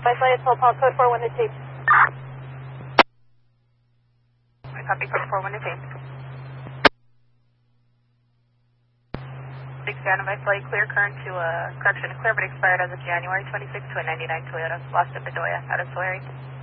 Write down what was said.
By flight, it's Paul, code 41 to tape. I copy code 41 to tape. Big fan of my flight, clear current to correction, clear but expired as of January 26 to a 99 Toyota, lost at Bedoya, out of Solari.